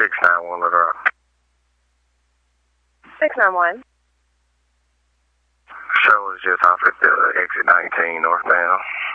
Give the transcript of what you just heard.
691 Little Rock. 691. Show was just off at the exit 19 northbound.